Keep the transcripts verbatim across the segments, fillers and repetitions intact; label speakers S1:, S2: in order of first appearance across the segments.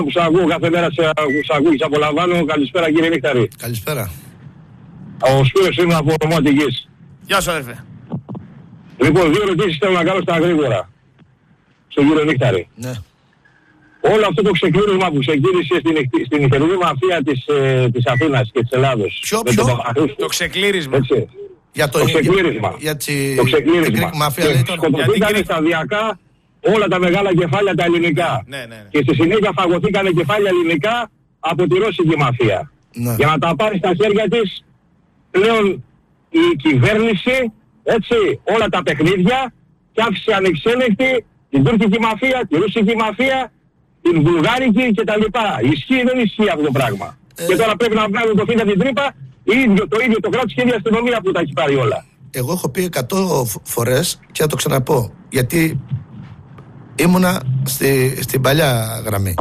S1: που σας ακούω κάθε μέρα, που σας ακούω και σας απολαμβάνω. Καλησπέρα κύριε Νύχταρη.
S2: Καλησπέρα.
S1: Ο Σπύρος είμαι από Ρωμό Αττικής.
S3: Γεια σου αδερφέ.
S1: Λοιπόν, δύο ερωτήσεις θέλω να κάνω στα γρήγορα. Στον κύριο Νύχταρη.
S2: Ναι.
S1: Όλο αυτό το ξεκλήρισμα που ξεκίνησε στην, στην νυχτερινή μαφία της, ε, της Αθήνας και της Ελλάδος.
S2: Ποιο, ποιο?
S3: Το ξεκλήρισμα.
S1: Έτσι.
S2: Για το,
S1: το ξεκλήρισμα.
S2: Για, για τσι...
S1: το ξεκλήρισμα.
S2: Την μαφία λέει τώρα.
S1: Σκοτωθήκανε σταδιακά όλα τα μεγάλα κεφάλια τα ελληνικά.
S3: Ναι, ναι, ναι.
S1: Και στη συνέχεια φαγωθήκανε κεφάλια ελληνικά από τη ρώσικη μαφία.
S2: Ναι.
S1: Για να τα πάρει στα χέρια της, πλέον η κυβέρνηση, έτσι, όλα τα παιχνίδια και άφησε ανεξέλεκτη την τουρκική μαφία, τη ρωσική μαφία, την βουλγάρικη κτλ. Ισχύει, δεν ισχύει αυτό το πράγμα. Ε... Και τώρα πρέπει να βγάλουν το φύλλα την τρύπα, ίδιο, το ίδιο το κράτος και η αστυνομία που τα έχει πάρει όλα.
S2: Εγώ έχω πει εκατό φορές και θα το ξαναπώ, γιατί ήμουνα στη, στην παλιά γραμμή.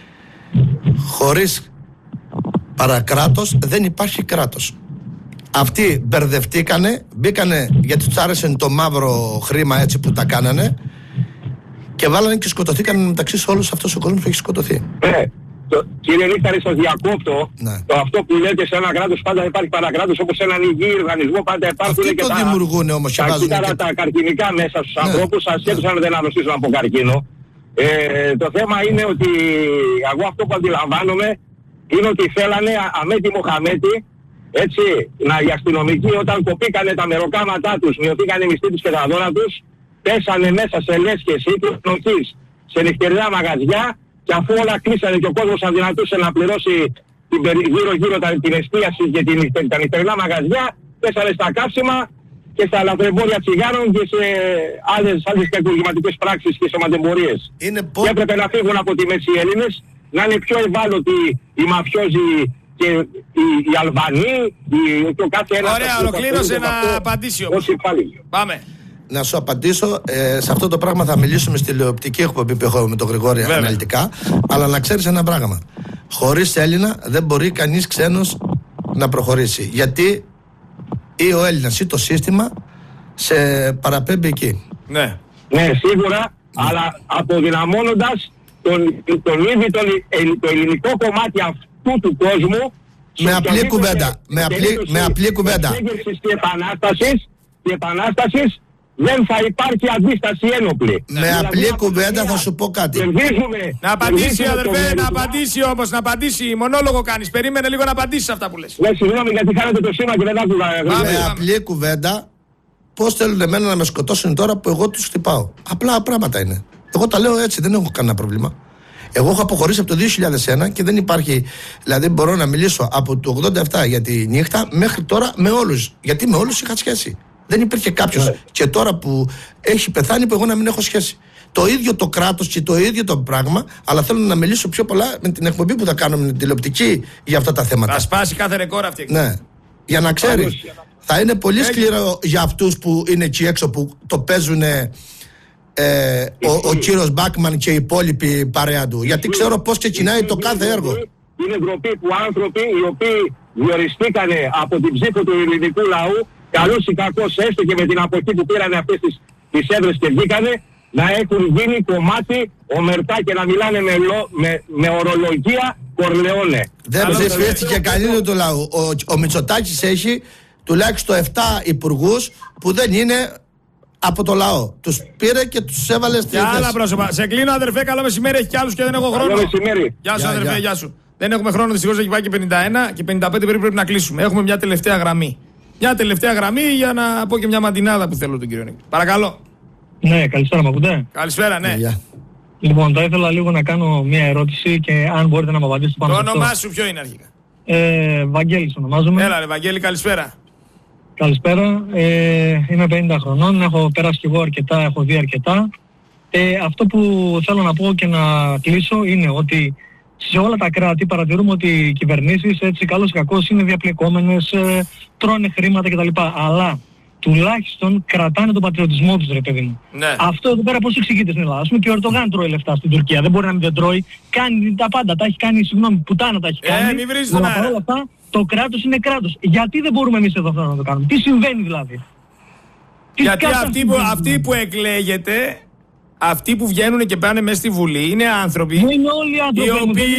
S2: Χωρίς παρακράτος δεν υπάρχει κράτος. Αυτοί μπερδευτήκανε, μπήκανε γιατί τους άρεσε το μαύρο χρήμα έτσι που τα κάνανε και βάλανε και σκοτωθήκανε μεταξύ σε όλους αυτός ο κόσμος που έχει σκοτωθεί.
S1: Ε, το, κύριε Νύχταρη, σας διακόπτω.
S2: Ναι.
S1: Το αυτό που λέτε σε ένα κράτος πάντα υπάρχει παρακράτος, όπως σε έναν υγιή οργανισμό πάντα υπάρχουν.
S2: Αυτοί
S1: και
S2: το
S1: τα,
S2: δημιουργούν όμως
S1: τα, κύτταρα,
S2: και...
S1: τα καρκινικά μέσα στους
S2: ναι.
S1: ανθρώπους, ασχέτως αν δεν αρρωστήσουν από καρκίνο. Ε, το θέμα είναι ότι εγώ αυτό που αντιλαμβάνομαι είναι ότι θέλανε αμέτη Μοχαμέτη, έτσι, να οι αστυνομικοί όταν κοπήκανε τα μεροκάματά τους, μειωθήκανε οι μισθοί τους και τα δώνα τους, πέσανε μέσα σε λέσχες ή νοχής, σε νυχτερινά μαγαζιά και αφού όλα κλείσανε και ο κόσμος αδυνατούσε να πληρώσει γύρω-γύρω την εστίαση και την, τα νυχτερινά μαγαζιά, πέσανε στα καύσιμα και στα λαθρεμπόρια τσιγάρων και σε άλλες, άλλες κακουργηματικές πράξεις και σωματεμπορίες.
S2: Πο...
S1: Και έπρεπε να φύγουν από τη μέση οι Έλληνες, να είναι πιο ευάλωτοι οι μαφιόζοι και οι, οι Αλβανοί, οι, και ο κάθε ένας...
S3: Ωραία, ολοκλήρωσε να απαντήσει όμως. Πάμε.
S2: Να σου απαντήσω, ε, σε αυτό το πράγμα θα μιλήσουμε στη τηλεοπτική εκπομπή που έχω με τον Γρηγόρη. Βέβαια. Αναλυτικά, αλλά να ξέρεις ένα πράγμα. Χωρίς Έλληνα δεν μπορεί κανείς ξένος να προχωρήσει. Γιατί ή ο Έλληνας ή το σύστημα σε παραπέμπει εκεί.
S3: Ναι.
S1: Ναι, σίγουρα, ναι. Αλλά αποδυναμώνοντας τον, τον ίδιο τον, το ελληνικό κομμάτι αυτού του κόσμου.
S2: Με απλή κουβέντα. Με απλή, με απλή κουβέντα.
S1: Και επανάστασης, και επανάστασης δεν θα υπάρχει αντίσταση ένοπλη.
S2: Με δηλαδή, απλή κουβέντα θα σου πω κάτι.
S1: Να
S3: απαντήσει αδερφέ, να απαντήσει όμως, να απαντήσει. Μονόλογο κάνεις, περίμενε λίγο να απαντήσεις αυτά που λες.
S1: Ναι, συγγνώμη γιατί χάνετε το σήμα και δεν άκουγα.
S2: Με απλή κουβέντα, πώς θέλουν εμένα να με σκοτώσουν τώρα που εγώ τους χτυπάω. Απλά πράγματα είναι. Εγώ τα λέω έτσι, δεν έχω κανένα πρόβλημα. Εγώ έχω αποχωρήσει από το δύο χιλιάδες ένα και δεν υπάρχει. Δηλαδή, μπορώ να μιλήσω από το ογδόντα επτά για τη νύχτα μέχρι τώρα με όλους. Γιατί με όλους είχα σχέση. Δεν υπήρχε κάποιος yeah. και τώρα που έχει πεθάνει που εγώ να μην έχω σχέση. Το ίδιο το κράτος και το ίδιο το πράγμα, αλλά θέλω να μιλήσω πιο πολλά με την εκπομπή που θα κάνω με την τηλεοπτική για αυτά τα θέματα.
S3: Θα σπάσει κάθε ρεκόρ αυτή.
S2: Ναι. Για να ξέρεις, θα είναι πολύ σκληρό για αυτούς που είναι εκεί έξω που το παίζουν. Ε, ο, ο κύριος Μπάκμαν και οι υπόλοιποι παρέα του. Γιατί ξέρω πώς ξεκινάει το κάθε έργο.
S1: Είναι ντροπή που άνθρωποι οι οποίοι διοριστήκανε από την ψήφο του ελληνικού λαού, καλός ή κακός έστω και με την αποχή που πήρανε αυτές τις, τις έδρες και βγήκανε, να έχουν γίνει κομμάτι ομερτά και να μιλάνε με, λο, με, με ορολογία Κορλεόνε.
S2: Δεν ψηφίστηκε κανένα του λαού. Ο, ο Μητσοτάκης έχει τουλάχιστον επτά υπουργούς που δεν είναι από το λαό. Τους πήρε και τους έβαλε στη θέση.
S3: Και άλλα πρόσωπα. Σε κλείνω αδερφέ, καλό μεσημέρι, έχει κι άλλους και δεν έχω χρόνο.
S1: Καλό μεσημέρι.
S3: Γεια σου αδερφέ, γεια σου. Δεν έχουμε χρόνο, δυστυχώς έχει πάει και πενήντα ένα και πενήντα πέντε περίπου πρέπει να κλείσουμε. Έχουμε μια τελευταία γραμμή. Μια τελευταία γραμμή για να πω και μια μαντινάδα που θέλω τον κύριο Νίκο. Παρακαλώ.
S4: Ναι, καλησπέρα, μ' ακούτε?
S3: Καλησπέρα, ναι.
S2: Yeah.
S4: Λοιπόν, θα ήθελα λίγο να κάνω μια ερώτηση και αν μπορείτε να μου απαντήσετε πάνω
S3: το
S4: σε αυτό.
S3: Το όνομά σου ποιο είναι αρχικά?
S4: Ε, Βαγγέλης ονομάζομαι.
S3: Έλα ρε Βαγγέλη, καλησπέρα.
S4: Καλησπέρα. Ε, είμαι πενήντα χρονών, έχω περάσει και εγώ αρκετά, έχω δει αρκετά. Ε, αυτό που θέλω να πω και να κλείσω είναι ότι σε όλα τα κράτη παρατηρούμε ότι οι κυβερνήσεις έτσι καλώς ή κακώς είναι διαπλεκόμενες, ε, τρώνε χρήματα κτλ. Αλλά τουλάχιστον κρατάνε τον πατριωτισμό τους, ρε παιδί μου.
S3: Ναι.
S4: Αυτό εδώ πέρα πώς εξηγείται στην Ελλάδα? Ας πούμε και ο Ερντογάν τρώει λεφτά στην Τουρκία. Δεν μπορεί να μην δεν τρώει. Κάνει τα πάντα. Τα έχει κάνει, συγγνώμη, πουτάνα τα έχει κάνει.
S3: Ε, μην βρίζεις τον αέρα.
S4: Παρόλα αυτά, το κράτος είναι κράτος. Γιατί δεν μπορούμε εμείς εδώ να το κάνουμε? Τι συμβαίνει δηλαδή?
S3: Γιατί αυτοί που, αυτοί που εκλέγεται, αυτοί που βγαίνουν και πάνε μέσα στη Βουλή είναι άνθρωποι
S4: είναι όλοι οι άνθρωποι
S3: οι οποίοι